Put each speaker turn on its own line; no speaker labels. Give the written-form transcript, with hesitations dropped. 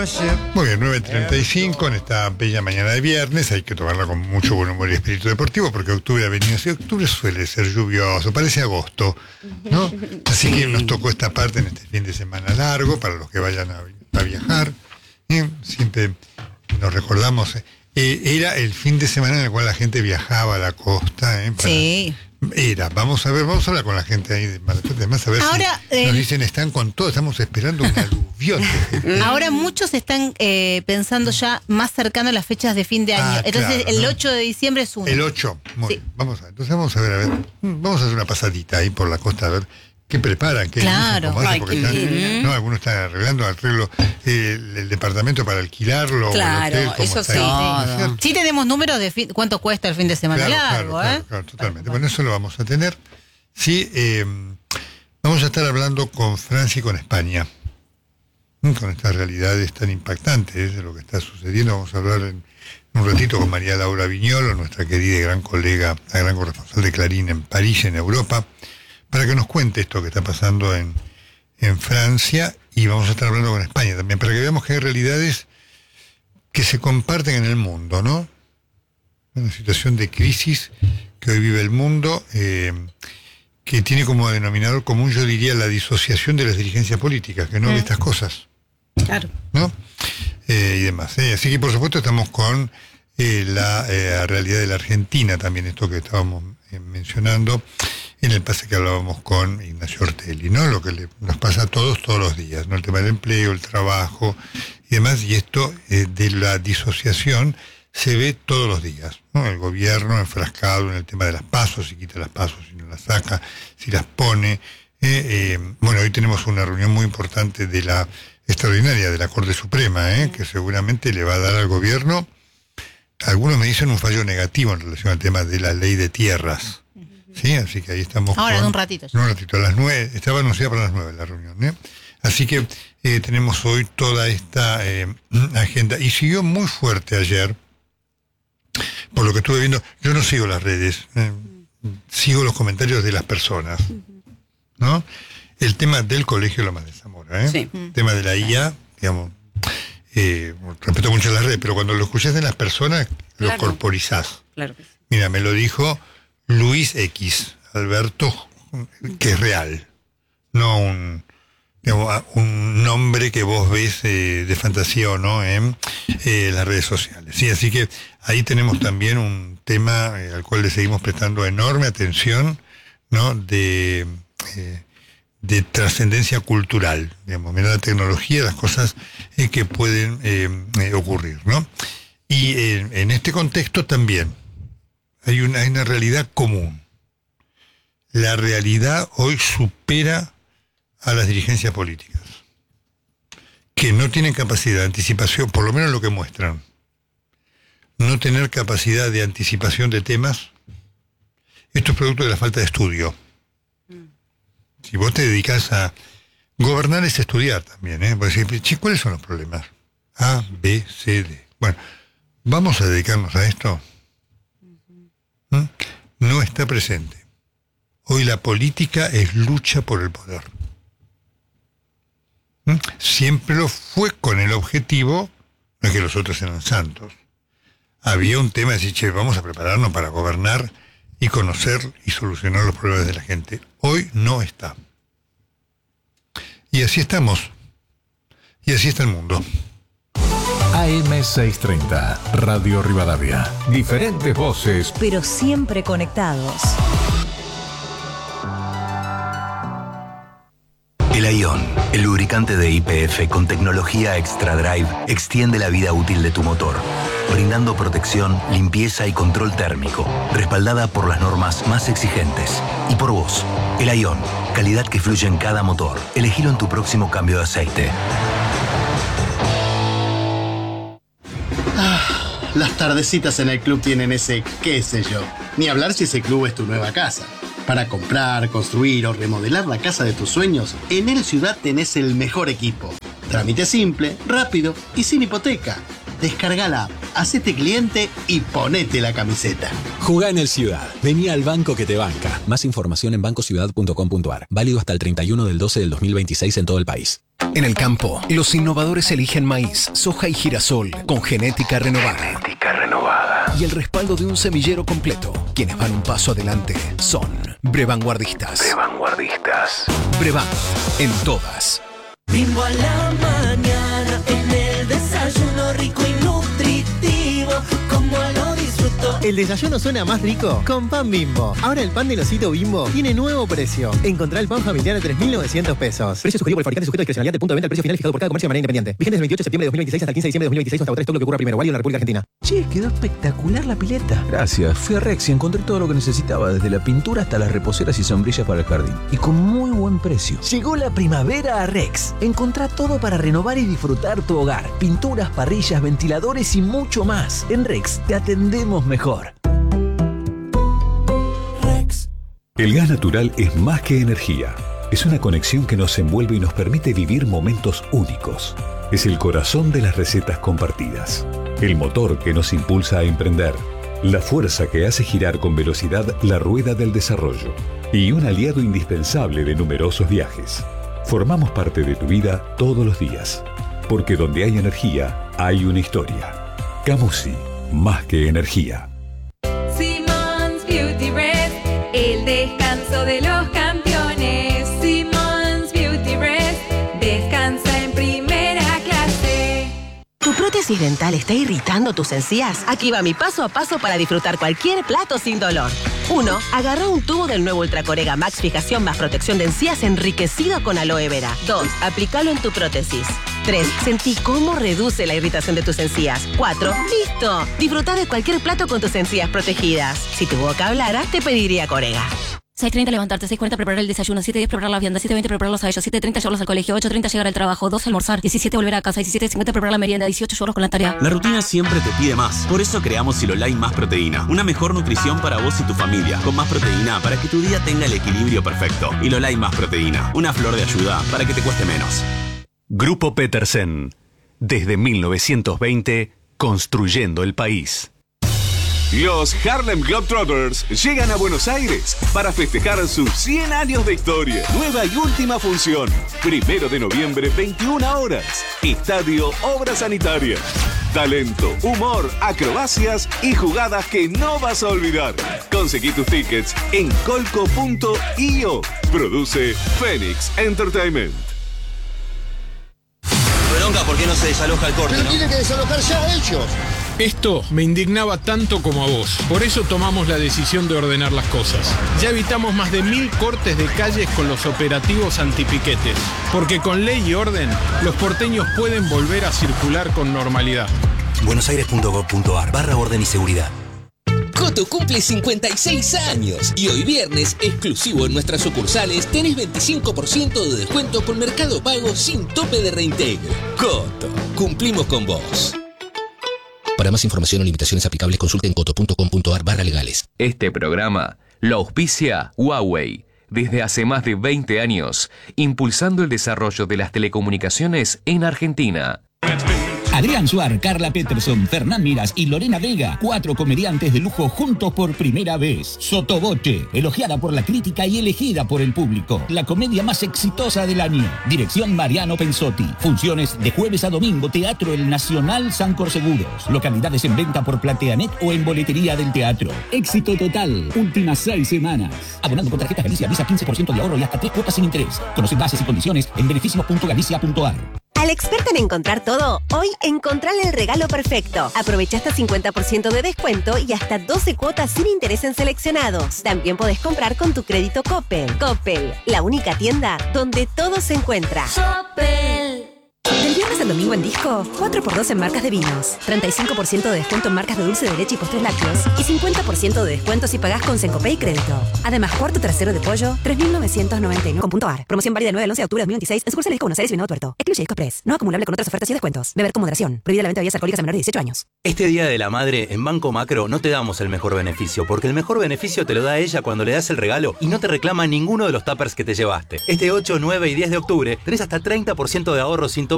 Muy bien, 9:35 en esta bella mañana de viernes. Hay que tomarla con mucho buen humor y espíritu deportivo porque octubre ha venido así. Octubre suele ser lluvioso, parece agosto, ¿no? Así que nos tocó esta parte en este fin de semana largo para los que vayan a viajar. Siempre nos recordamos, era el fin de semana en el cual la gente viajaba a la costa.
Sí.
Vamos a hablar con la gente ahí de Mar del Plata, además a ver
ahora,
si nos dicen están con todo, estamos esperando un aluvión.
Ahora muchos están pensando ya más cercano a las fechas de fin de año. Entonces
claro,
el
¿no?
8 de diciembre es uno.
El 8, muy
Sí.
bien. Entonces vamos a ver, vamos a hacer una pasadita ahí por la costa, a ver qué preparan, qué
claro.
dicen, cómo hacen, porque están, ¿no? Algunos están arreglando el departamento para alquilarlo,
claro,
o el hotel, cómo
eso
está
sí.
ahí.
Sí tenemos números de cuánto cuesta el fin de semana largo,
Claro, totalmente. Bueno, eso lo vamos a tener. Sí, vamos a estar hablando con Francia y con España, con estas realidades tan impactantes de lo que está sucediendo. Vamos a hablar en un ratito con María Laura Viñolo, nuestra querida y gran colega, la gran corresponsal de Clarín en París, en Europa, para que nos cuente esto que está pasando en Francia, y vamos a estar hablando con España también, para que veamos que hay realidades que se comparten en el mundo, ¿no? Una situación de crisis que hoy vive el mundo, que tiene como denominador común, yo diría, la disociación de las dirigencias políticas, que no ve estas cosas.
Claro.
¿No? Y demás. Así que, por supuesto, estamos con la realidad de la Argentina, también esto que estábamos mencionando en el pase que hablábamos con Ignacio Ortelli, ¿no? Lo que nos pasa a todos los días, ¿no? El tema del empleo, el trabajo y demás, y esto de la disociación se ve todos los días, ¿no? El gobierno enfrascado en el tema de las PASO, si quita las PASO, si no las saca, si las pone. Bueno, hoy tenemos una reunión muy importante de la extraordinaria de la Corte Suprema, que seguramente le va a dar al gobierno, algunos me dicen un fallo negativo en relación al tema de la ley de tierras. Sí, así que ahí estamos.
Ahora, en un ratito.
En un ratito, a las 9, estaba anunciada para las 9 la reunión, Así que tenemos hoy toda esta agenda. Y siguió muy fuerte ayer, por lo que estuve viendo. Yo no sigo las redes, sigo los comentarios de las personas, ¿no? El tema del Colegio Lomas de Zamora,
Sí.
El tema de la IA, digamos, respeto mucho las redes, pero cuando lo escuchás de las personas, lo
Claro.
corporizás.
Claro que sí.
Mira, me lo dijo Luis X, Alberto, que es real, no un nombre que vos ves de fantasía o no en las redes sociales. Sí, así que ahí tenemos también un tema al cual le seguimos prestando enorme atención, ¿no? De trascendencia cultural, digamos, mira la tecnología, las cosas que pueden ocurrir, ¿no? Y en este contexto también hay una realidad común. La realidad hoy supera a las dirigencias políticas, que no tienen capacidad de anticipación, por lo menos lo que muestran. No tener capacidad de anticipación de temas, esto es producto de la falta de estudio. Si vos te dedicas a gobernar es estudiar también, Por decir, che, ¿cuáles son los problemas? A, B, C, D. Bueno, ¿vamos a dedicarnos a esto? No está presente. Hoy la política es lucha por el poder. Siempre lo fue con el objetivo, no es que los otros eran santos. Había un tema de decir, che, vamos a prepararnos para gobernar y conocer y solucionar los problemas de la gente. Hoy no está. Y así estamos. Y así está el mundo.
AM630, Radio Rivadavia. Diferentes voces,
pero siempre conectados.
El Ion, el lubricante de YPF con tecnología Extra Drive, extiende la vida útil de tu motor, brindando protección, limpieza y control térmico, respaldada por las normas más exigentes. Y por vos, el Ion, calidad que fluye en cada motor. Elegilo en tu próximo cambio de aceite.
Las tardecitas en el club tienen ese qué sé yo. Ni hablar si ese club es tu nueva casa. Para comprar, construir o remodelar la casa de tus sueños, en El Ciudad tenés el mejor equipo. Trámite simple, rápido y sin hipoteca. Descarga la app, hacete cliente y ponete la camiseta.
Jugá en el Ciudad. Vení al banco que te banca. Más información en bancociudad.com.ar. Válido hasta el 31 del 12 del 2026 en todo el país.
En el campo, los innovadores eligen maíz, soja y girasol con genética renovada. Y el respaldo de un semillero completo. Quienes van un paso adelante son Brevanguardistas. Brevan, en todas.
Bimbo a la mañana, en el desayuno rico y nutritivo, como lo disfruto.
El desayuno suena más rico con pan Bimbo. Ahora el pan del osito Bimbo tiene nuevo precio. Encontrá el pan familiar a 3.900 pesos. Precio sugerido por el fabricante sujeto a discrecionalidad del punto de venta al precio final fijado por cada comercio de manera independiente. Vigente del 28 de septiembre de 2026 hasta el 15 de diciembre de 2026 hasta agotar todo lo que ocurra primero. Válido en la República Argentina.
Che, quedó espectacular la pileta.
Gracias. Fui a Rex y encontré todo lo que necesitaba, desde la pintura hasta las reposeras y sombrillas para el jardín. Y con muy buen precio.
Llegó la primavera a Rex. Encontrá todo para renovar y disfrutar tu hogar. Pinturas, parrillas, ventiladores y mucho más. En Rex te atendemos mejor.
Rex. El gas natural es más que energía. Es una conexión que nos envuelve y nos permite vivir momentos únicos. Es el corazón de las recetas compartidas. El motor que nos impulsa a emprender. La fuerza que hace girar con velocidad la rueda del desarrollo. Y un aliado indispensable de numerosos viajes. Formamos parte de tu vida todos los días. Porque donde hay energía, hay una historia. Camusi, más que energía.
Simmons Beauty Rest, el descanso de los campeones. Simmons Beauty Rest, descansa en primera clase.
¿Tu prótesis dental está irritando tus encías? Aquí va mi paso a paso para disfrutar cualquier plato sin dolor. 1. Agarra un tubo del nuevo Ultracorega Max Fijación más protección de encías enriquecido con aloe vera. 2. Aplícalo en tu prótesis. 3. Sentí cómo reduce la irritación de tus encías. 4. ¡Listo! Disfruta de cualquier plato con tus encías protegidas. Si tu boca hablara, te pediría Corega.
6:30 levantarte, 6:40 preparar el desayuno, 7:10 preparar la vianda, 7:20 prepararlos a ellos, 7:30 llevarlos al colegio, 8:30 llegar al trabajo, 12 almorzar, 17 volver a casa, 17:50 preparar la merienda, 18 llevarlos con la tarea.
La rutina siempre te pide más. Por eso creamos Silolai Más Proteína. Una mejor nutrición para vos y tu familia. Con más proteína para que tu día tenga el equilibrio perfecto. Silolai Más Proteína. Una flor de ayuda para que te cueste menos.
Grupo Petersen. Desde 1920, construyendo el país.
Los Harlem Globetrotters llegan a Buenos Aires para festejar sus 100 años de historia. Nueva y última función. 1 de noviembre, 21 horas. Estadio Obras Sanitarias. Talento, humor, acrobacias y jugadas que no vas a olvidar. Conseguí tus tickets en colco.io. Produce Phoenix Entertainment.
Bronca, ¿por qué no se desaloja el corte?
Pero tiene que desalojar ya ellos.
Esto me indignaba tanto como a vos. Por eso tomamos la decisión de ordenar las cosas. Ya evitamos más de 1000 cortes de calles con los operativos antipiquetes. Porque con ley y orden, los porteños pueden volver a circular con normalidad.
buenosaires.gov.ar/orden y seguridad.
Coto cumple 56 años y hoy viernes, exclusivo en nuestras sucursales, tenés 25% de descuento con Mercado Pago sin tope de reintegro. Coto, cumplimos con vos.
Para más información o limitaciones aplicables, consulten coto.com.ar/legales.
Este programa lo auspicia Huawei. Desde hace más de 20 años, impulsando el desarrollo de las telecomunicaciones en Argentina.
Adrián Suar, Carla Peterson, Fernán Miras y Lorena Vega, 4 comediantes de lujo juntos por primera vez. Sotoboche, elogiada por la crítica y elegida por el público. La comedia más exitosa del año. Dirección Mariano Pensotti. Funciones de jueves a domingo, Teatro El Nacional Sancor Seguros. Localidades en venta por Plateanet o en boletería del teatro. Éxito total. Últimas 6 semanas. Abonando con tarjeta Galicia Visa, 15% de ahorro y hasta 3 cuotas sin interés. Conoce bases y condiciones en beneficios.galicia.ar.
Al experto en encontrar todo, hoy encontrale el regalo perfecto. Aprovecha hasta 50% de descuento y hasta 12 cuotas sin interés en seleccionados. También podés comprar con tu crédito Coppel. Coppel, la única tienda donde todo se encuentra.
Coppel.
Del viernes al domingo en Disco, 4x2 en marcas de vinos, 35% de descuento en marcas de dulce de leche y postres lácteos y 50% de descuento si pagás con Sencopay y crédito. Además, cuarto trasero de pollo, 3.999.ar. Promoción válida del 9 al 11 de octubre de 2026 en sucursales de Buenos Aires y Venado Tuerto. Excluye Disco Express. No acumulable con otras ofertas y descuentos. Beber con moderación. Prohibida la venta de bebidas alcohólicas a menores de 18 años.
Este Día de la Madre, en Banco Macro, no te damos el mejor beneficio, porque el mejor beneficio te lo da ella cuando le das el regalo y no te reclama ninguno de los tuppers que te llevaste. Este 8, 9 y 10 de octubre tenés hasta 30% de ahorro sin tope